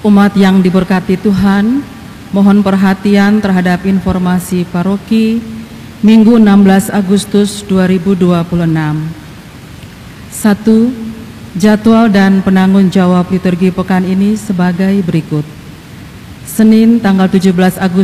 Umat yang diberkati Tuhan, mohon perhatian terhadap informasi paroki Minggu 16 Agustus 2026. 1. Jadwal dan penanggung jawab liturgi pekan ini sebagai berikut. Senin tanggal 17 Agustus